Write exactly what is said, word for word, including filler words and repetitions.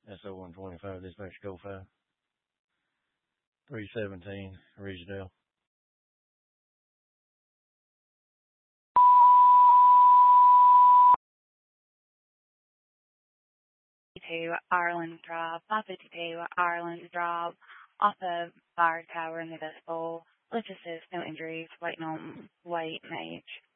S O one twenty-five, dispatch go five. three seventeen, Ridgedale. To Ireland Drive, five fifty-two Ireland Drive, off of Fire Tower in the Municipal. Let's assist, no injuries, waiting on late H.